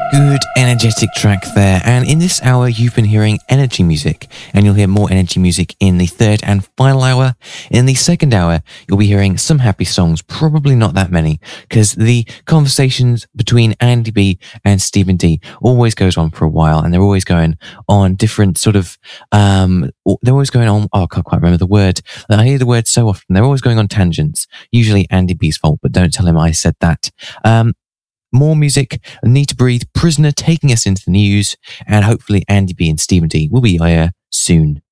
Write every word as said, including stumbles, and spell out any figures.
Good energetic track there. And in this hour, you've been hearing energy music, and you'll hear more energy music in the third and final hour. In the second hour, you'll be hearing some happy songs, probably not that many, because the conversations between Andy B and Stephen D always goes on for a while, and they're always going on different sort of, um, they're always going on, oh, I can't quite remember the word. I hear the word so often. They're always going on tangents, usually Andy B's fault, but don't tell him I said that. Um, More music, Need to Breathe, Prisoner taking us into the news, and hopefully Andy B and Stephen D will be here soon.